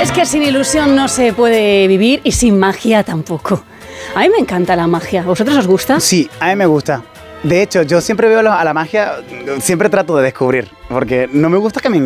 Es que sin ilusión no se puede vivir y sin magia tampoco. A mí me encanta la magia. ¿A vosotros os gusta? Sí, a mí me gusta. De hecho, yo siempre veo a la magia, siempre trato de descubrir, porque no me gusta que me